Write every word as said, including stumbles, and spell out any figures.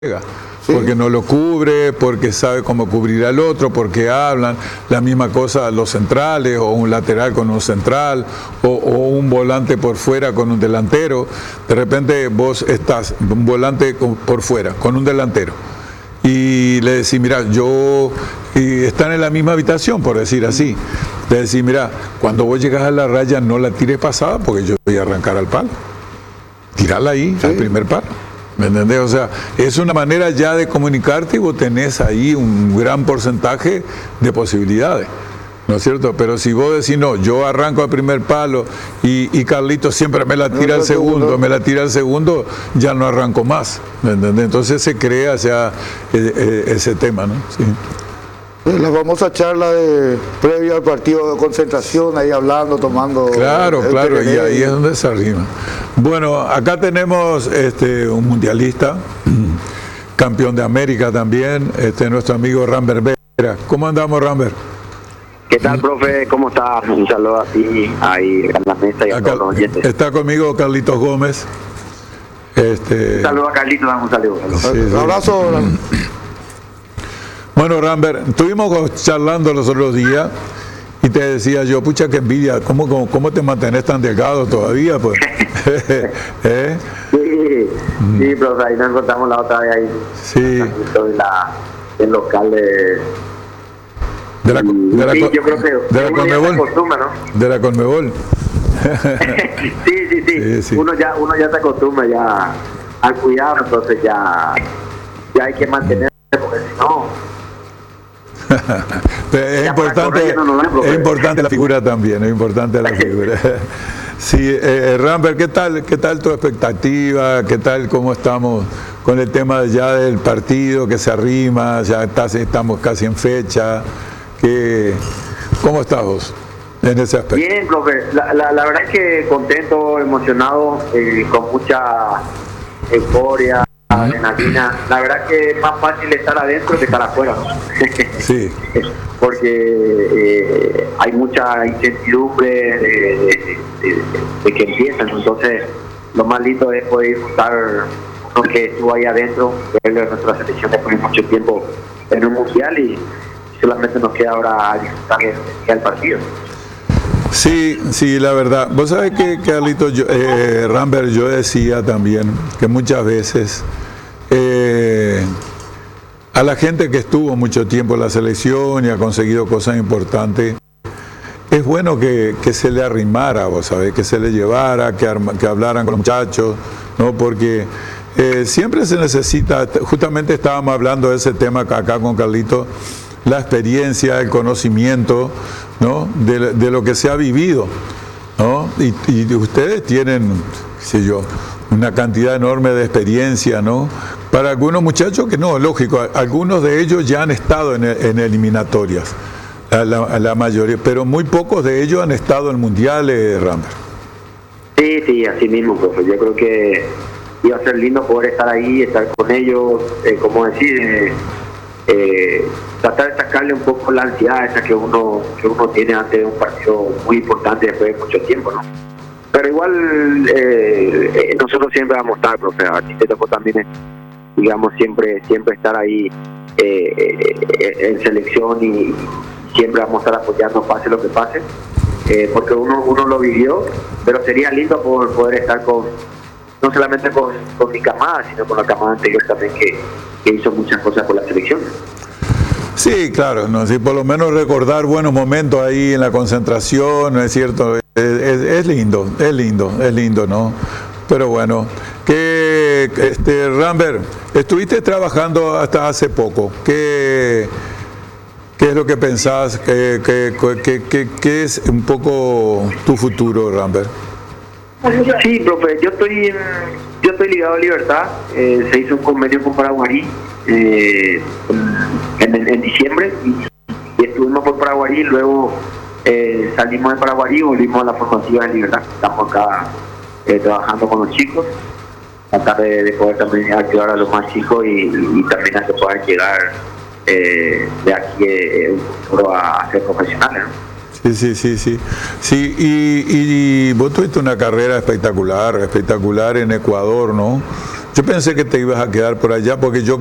Sí. Porque no lo cubre, porque sabe cómo cubrir al otro, porque hablan la misma cosa los centrales, o un lateral con un central, o, o un volante por fuera con un delantero. De repente vos estás, un volante por fuera, con un delantero, y le decís, mira, yo, y están en la misma habitación, por decir así, le decís, mira, cuando vos llegas a la raya no la tires pasada, porque yo voy a arrancar al palo. Tirarla ahí, sí, al primer palo. ¿Me entendés? O sea, es una manera ya de comunicarte y vos tenés ahí un gran porcentaje de posibilidades, ¿no es cierto? Pero si vos decís, no, yo arranco al primer palo y, y Carlitos siempre me la tira al segundo, me la tira al segundo, ya no arranco más, ¿me entendés? Entonces se crea ya eh, eh, ese tema, ¿no? Sí. La famosa charla de previa al partido de concentración, ahí hablando, tomando... Claro, el, el claro, y ahí es donde se arrima. Bueno, acá tenemos este, un mundialista, campeón de América también, este, nuestro amigo Rambert Vera. ¿Cómo andamos, Rambert? ¿Qué tal, profe? ¿Cómo estás? Un saludo a ti, ahí en la mesa y a acá, todos los oyentes. Está conmigo Carlitos Gómez. Este... Un saludo a Carlitos, damos un saludo. Sí, un sí. abrazo. Bueno, Rambert, estuvimos charlando los otros días y te decía yo, pucha, qué envidia, ¿cómo, cómo, cómo te mantienes tan delgado todavía? Pues? ¿Eh? Sí, sí, profe, ahí nos encontramos la otra vez ahí. Sí. En la, el local de... De la, de la, sí, yo creo que de la Conmebol. ¿No? De la Conmebol. sí, sí, sí, sí, sí. Uno ya, uno ya se acostumbra ya al cuidado, entonces ya, ya hay que mantener, porque si no... es importante, no es importante la figura también, es importante la figura. Sí, eh, Rambert, ¿qué tal, qué tal tu expectativa? ¿Qué tal cómo estamos con el tema ya del partido que se arrima? Ya estás, estamos casi en fecha. ¿Qué, ¿Cómo estás vos en ese aspecto? Bien, profe. La, la, la verdad es que contento, emocionado, eh, con mucha euforia, adrenalina. La verdad que es más fácil estar adentro que estar afuera, ¿no? Sí. Porque eh, hay mucha incertidumbre de, de, de, de que empiezan. Entonces, lo más lindo es poder disfrutar lo que estuvo ahí adentro, verle a nuestra selección después de mucho tiempo en un mundial, y solamente nos queda ahora disfrutar el partido. Sí, sí, la verdad. Vos sabés que, Carlitos, yo, eh, Rambert, yo decía también que muchas veces eh, a la gente que estuvo mucho tiempo en la selección y ha conseguido cosas importantes, es bueno que, que se le arrimara, vos sabés, que se le llevara, que, arma, que hablaran con los muchachos, ¿no? Porque eh, siempre se necesita, justamente estábamos hablando de ese tema acá con Carlitos, la experiencia, el conocimiento, ¿no? de, de lo que se ha vivido, ¿no? Y, y ustedes tienen, qué sé yo, una cantidad enorme de experiencia, ¿no? Para algunos muchachos que no, lógico, algunos de ellos ya han estado en, en eliminatorias, la, la, la mayoría, pero muy pocos de ellos han estado en mundiales, Rambert. Sí, sí, así mismo, profe. Yo creo que iba a ser lindo poder estar ahí, estar con ellos, eh, como decir, eh, eh, tratar de sacarle un poco la ansiedad esa que uno que uno tiene ante de un partido muy importante después de mucho tiempo, ¿no? Pero igual eh, eh, nosotros siempre vamos a estar, profe. A ti te tocó también, digamos, siempre siempre estar ahí eh, eh, en selección, y siempre vamos a estar apoyando pase lo que pase, eh, porque uno uno lo vivió, pero sería lindo poder, poder estar con, no solamente con, con mi camada, sino con la camada anterior también, que, que hizo muchas cosas por la selección. Sí, claro, no, sí, por lo menos recordar buenos momentos ahí en la concentración, ¿no es cierto? Es, es, es lindo, es lindo, es lindo, ¿no? Pero bueno, que este Rambert, estuviste trabajando hasta hace poco. ¿Qué, qué es lo que pensás? ¿Qué, qué, qué, qué, qué es un poco tu futuro, Rambert? Sí, profe, yo estoy en, yo estoy ligado a Libertad. Eh, se hizo un convenio con Paraguarí eh, en, en, en diciembre, y, y estuvimos por Paraguarí. Luego eh, salimos de Paraguarí y volvimos a la formativa de Libertad. Estamos acá eh, trabajando con los chicos, tratar de, de poder también ayudar a los más chicos, y, y, y también a que puedan llegar eh, de aquí eh, un futuro a, a ser profesionales, ¿no? Sí, sí, sí, sí. Sí, y, y vos tuviste una carrera espectacular, espectacular en Ecuador, ¿no? Yo pensé que te ibas a quedar por allá porque yo